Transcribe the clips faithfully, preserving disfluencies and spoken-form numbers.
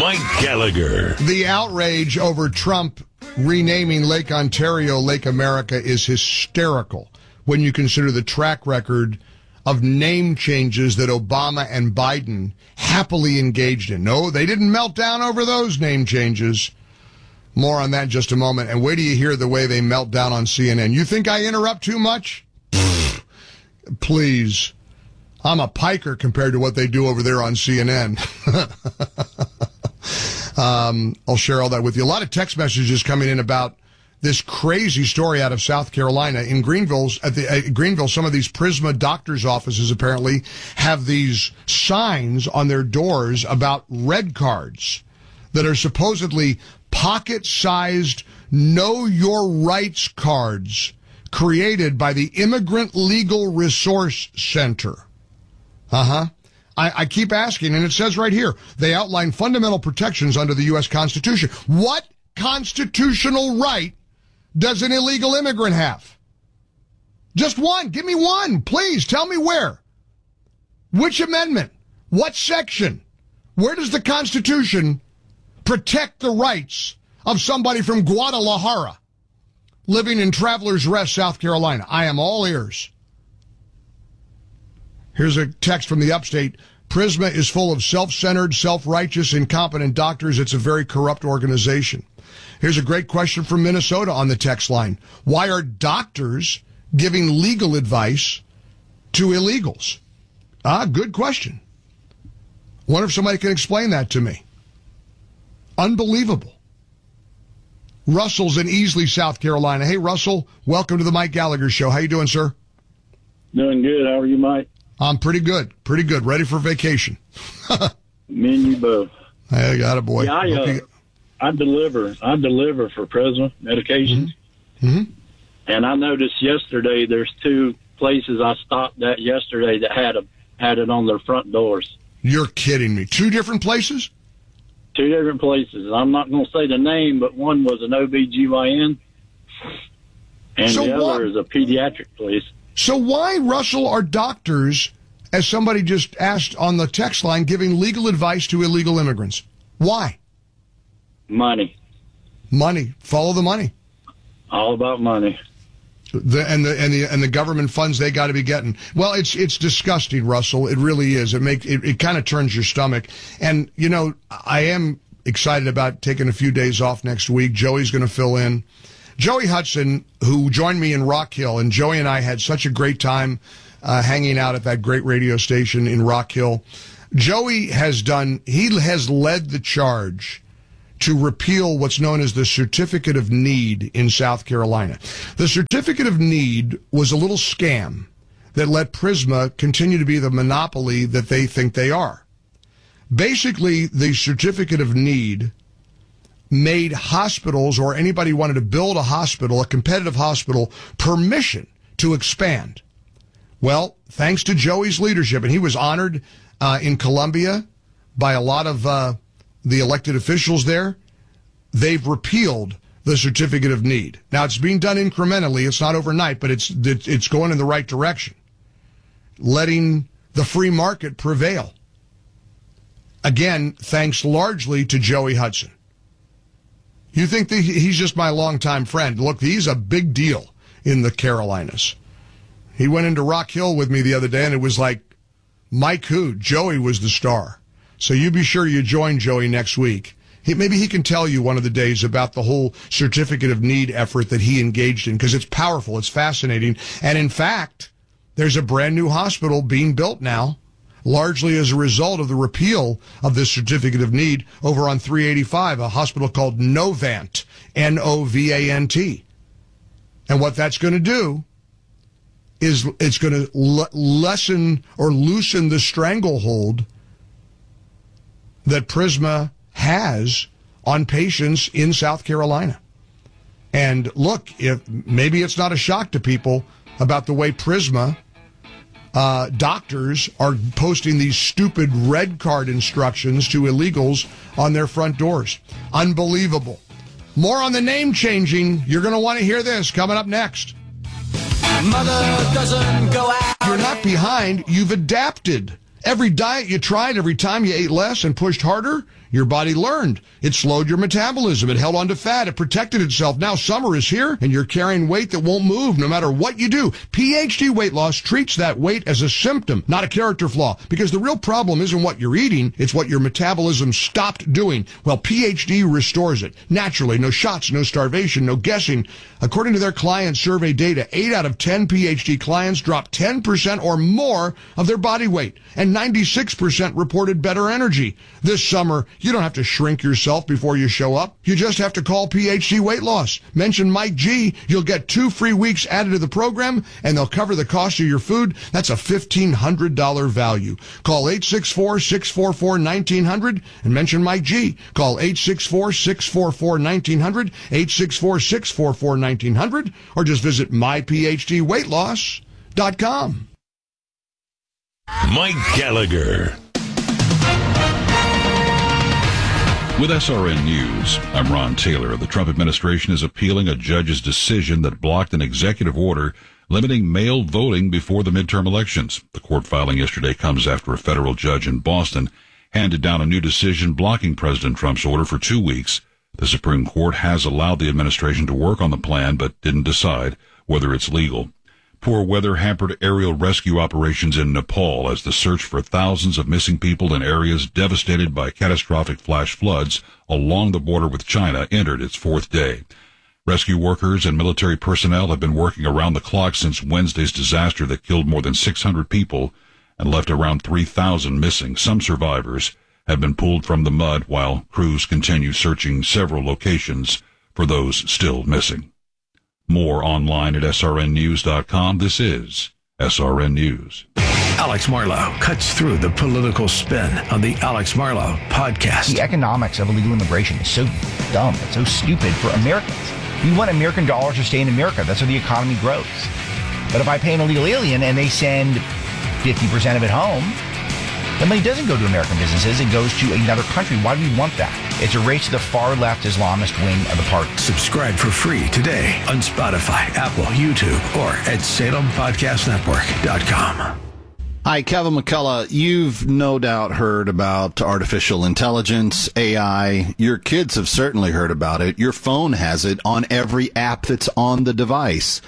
Mike Gallagher. The outrage over Trump renaming Lake Ontario Lake America is hysterical when you consider the track record of name changes that Obama and Biden happily engaged in. No, they didn't melt down over those name changes. More on that in just a moment. And wait till you hear the way they melt down on C N N. You think I interrupt too much? Please. I'm a piker compared to what they do over there on C N N. um, I'll share all that with you. A lot of text messages coming in about this crazy story out of South Carolina. In Greenville's, at the uh, Greenville, some of these Prisma doctors' offices apparently have these signs on their doors about red cards that are supposedly pocket-sized Know Your Rights cards created by the Immigrant Legal Resource Center. Uh-huh. I, I keep asking, and it says right here, they outline fundamental protections under the U S Constitution. What constitutional right does an illegal immigrant have? Just one. Give me one. Please tell me where. Which amendment? What section? Where does the Constitution protect the rights of somebody from Guadalajara living in Travelers Rest, South Carolina? I am all ears. Here's a text from the upstate. Prisma is full of self-centered, self-righteous, incompetent doctors. It's a very corrupt organization. Here's a great question from Minnesota on the text line. Why are doctors giving legal advice to illegals? Ah, good question. Wonder if somebody can explain that to me. Unbelievable. Russell's in Easley, South Carolina. Hey, Russell, welcome to the Mike Gallagher Show. How you doing, sir? Doing good. How are you, Mike? I'm pretty good. Pretty good. Ready for vacation. Me and you both. I got it, boy. Yeah, I, uh, you... I deliver. I deliver for Prisma medications. Mm-hmm. Mm-hmm. And I noticed yesterday there's two places I stopped at yesterday that had a had it on their front doors. You're kidding me. Two different places? Two different places. I'm not going to say the name, but one was an O B G Y N, and so the other what? is a pediatric place. So why, Russell, are doctors, as somebody just asked on the text line, giving legal advice to illegal immigrants? Why? Money. Money. Follow the money. All about money. The, and the and the and the government funds they got to be getting. Well, it's it's disgusting, Russell. It really is. It make it, it kind of turns your stomach. And you know, I am excited about taking a few days off next week. Joey's going to fill in. Joey Hudson, who joined me in Rock Hill, and Joey and I had such a great time uh, hanging out at that great radio station in Rock Hill. Joey has done. He has led the charge to repeal what's known as the Certificate of Need in South Carolina. The Certificate of Need was a little scam that let Prisma continue to be the monopoly that they think they are. Basically, the Certificate of Need made hospitals, or anybody who wanted to build a hospital, a competitive hospital, permission to expand. Well, thanks to Joey's leadership, and he was honored uh, in Columbia by a lot of uh, the elected officials there, they've repealed the Certificate of Need. Now, it's being done incrementally. It's not overnight, but it's it's going in the right direction, letting the free market prevail. Again, thanks largely to Joey Hudson. You think that he's just my longtime friend. Look, he's a big deal in the Carolinas. He went into Rock Hill with me the other day, and it was like, Mike who? Joey was the star. So you be sure you join Joey next week. He, maybe he can tell you one of the days about the whole Certificate of Need effort that he engaged in, because it's powerful, it's fascinating. And in fact, there's a brand new hospital being built now, largely as a result of the repeal of this Certificate of Need over on three eighty-five, a hospital called Novant, N O V A N T. And what that's going to do is it's going to le- lessen or loosen the stranglehold that Prisma has on patients in South Carolina. And look, if maybe it's not a shock to people about the way Prisma uh, doctors are posting these stupid red card instructions to illegals on their front doors. Unbelievable. More on the name changing. You're going to want to hear this coming up next. Mother doesn't go out. You're not behind. You've adapted. Every diet you tried, every time you ate less and pushed harder, your body learned. It slowed your metabolism. It held on to fat. It protected itself. Now summer is here, and you're carrying weight that won't move no matter what you do. P H D Weight Loss treats that weight as a symptom, not a character flaw, because the real problem isn't what you're eating, it's what your metabolism stopped doing. Well, P H D restores it. Naturally, no shots, no starvation, no guessing. According to their client survey data, eight out of ten P H D clients dropped ten percent or more of their body weight, and ninety-six percent reported better energy. This summer, you don't have to shrink yourself before you show up. You just have to call P H D Weight Loss. Mention Mike G. You'll get two free weeks added to the program, and they'll cover the cost of your food. That's a fifteen hundred dollars value. Call eight six four, six four four, one nine zero zero and mention Mike G. Call eight six four, six four four, one nine zero zero, eight six four, six four four, one nine zero zero, or just visit my p h d weight loss dot com. Mike Gallagher. With S R N News, I'm Ron Taylor. The Trump administration is appealing a judge's decision that blocked an executive order limiting mail voting before the midterm elections. The court filing yesterday comes after a federal judge in Boston handed down a new decision blocking President Trump's order for two weeks. The Supreme Court has allowed the administration to work on the plan, but didn't decide whether it's legal. Poor weather hampered aerial rescue operations in Nepal as the search for thousands of missing people in areas devastated by catastrophic flash floods along the border with China entered its fourth day. Rescue workers and military personnel have been working around the clock since Wednesday's disaster that killed more than six hundred people and left around three thousand missing. Some survivors have been pulled from the mud while crews continue searching several locations for those still missing. More online at S R N news dot com. This is S R N News. Alex Marlow cuts through the political spin on the Alex Marlow podcast. The economics of illegal immigration is so dumb. It's so stupid for Americans. We want American dollars to stay in America. That's how the economy grows. But if I pay an illegal alien and they send fifty percent of it home, the money doesn't go to American businesses. It goes to another country. Why do we want that? It's a race to the far-left Islamist wing of the party. Subscribe for free today on Spotify, Apple, YouTube, or at Salem Podcast Network dot com. Hi, Kevin McCullough. You've no doubt heard about artificial intelligence, A I. Your kids have certainly heard about it. Your phone has it on every app that's on the device.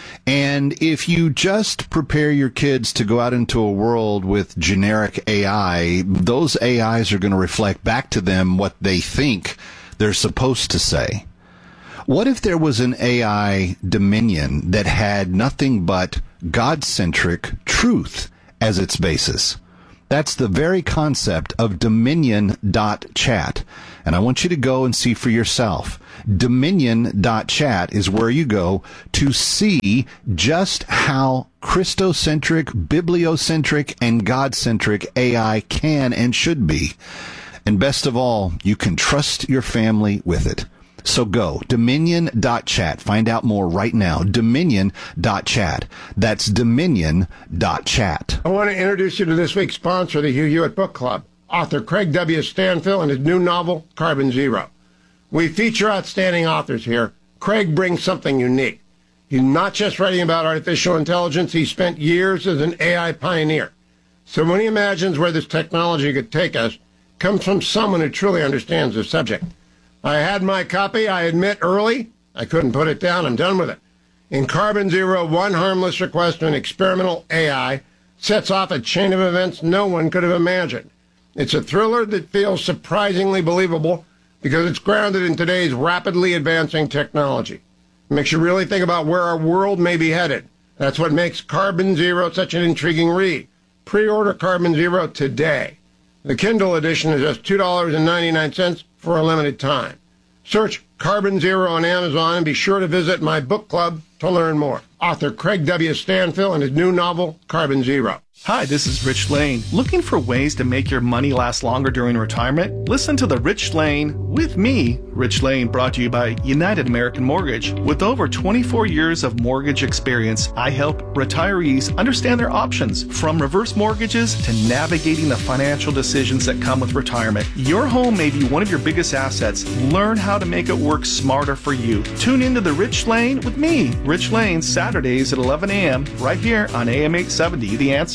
And if you just prepare your kids to go out into a world with generic A I, those A Is are going to reflect back to them what they think they're supposed to say. What if there was an A I dominion that had nothing but God-centric truth as its basis? That's the very concept of Dominion dot chat. And I want you to go and see for yourself. Dominion dot chat is where you go to see just how Christocentric, bibliocentric, and God-centric A I can and should be. And best of all, you can trust your family with it. So go, Dominion dot chat. Find out more right now, Dominion dot chat. That's Dominion dot chat. I want to introduce you to this week's sponsor, the Hugh Hewitt Book Club, author Craig W. Stanfill and his new novel, Carbon Zero. We feature outstanding authors here. Craig brings something unique. He's not just writing about artificial intelligence, he spent years as an A I pioneer. So when he imagines where this technology could take us, it comes from someone who truly understands the subject. I had my copy, I admit, early. I couldn't put it down. I'm done with it. In Carbon Zero, one harmless request to an experimental A I sets off a chain of events no one could have imagined. It's a thriller that feels surprisingly believable because it's grounded in today's rapidly advancing technology. It makes you really think about where our world may be headed. That's what makes Carbon Zero such an intriguing read. Pre-order Carbon Zero today. The Kindle edition is just two dollars and ninety-nine cents for a limited time. Search Carbon Zero on Amazon and be sure to visit my book club to learn more. Author Craig W. Stanfill and his new novel, Carbon Zero. Hi, this is Rich Lane. Looking for ways to make your money last longer during retirement? Listen to The Rich Lane with me, Rich Lane, brought to you by United American Mortgage. With over twenty-four years of mortgage experience, I help retirees understand their options, from reverse mortgages to navigating the financial decisions that come with retirement. Your home may be one of your biggest assets. Learn how to make it work smarter for you. Tune into The Rich Lane with me, Rich Lane, Saturdays at eleven a.m. right here on A M eight seventy, The Answer.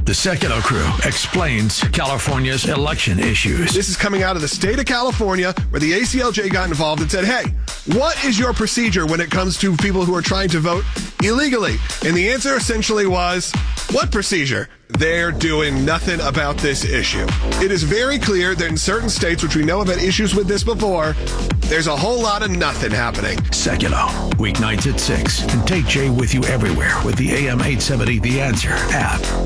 The Seculo Crew explains California's election issues. This is coming out of the state of California, where the A C L J got involved and said, hey, what is your procedure when it comes to people who are trying to vote illegally? And the answer essentially was, what procedure? They're doing nothing about this issue. It is very clear that in certain states, which we know have had issues with this before, there's a whole lot of nothing happening. Seculo, weeknights at six. And take Jay with you everywhere with the A M eight seventy The Answer app.